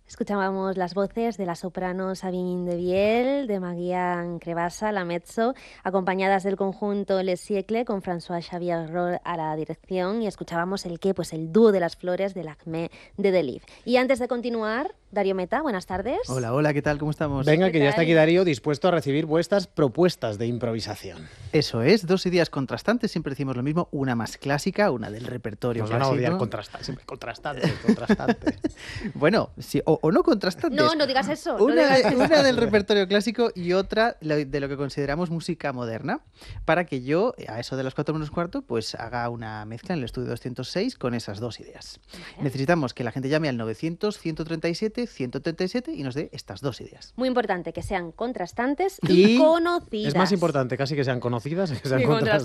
Escuchábamos las voces de la soprano Sabine de Viel, de Maguian Crevassa, la mezzo, acompañadas del conjunto Les Siècles con François Xavier Roll a la dirección, y escuchábamos el dúo de las flores de l'Acmé de Delibes. Y antes de continuar, Darío Meta, buenas tardes. Hola, hola, ¿qué tal? ¿Cómo estamos? Venga, que ya está aquí Darío, dispuesto a recibir vuestras propuestas de improvisación. Eso es, dos ideas contrastantes, siempre decimos lo mismo, una más clásica, una del repertorio Nos van a clásico. odiar siempre contrastante. Bueno, sí, o no contrastantes. No digas eso. Una del repertorio clásico y otra de lo que consideramos música moderna, para que yo, a eso de las 4 menos cuarto, pues haga una mezcla en el estudio 206 con esas dos ideas. Vale. Necesitamos que la gente llame al 900-137-137 y nos dé estas dos ideas. Muy importante, que sean contrastantes y conocidas. Es más importante casi que sean conocidas que sean contrastantes.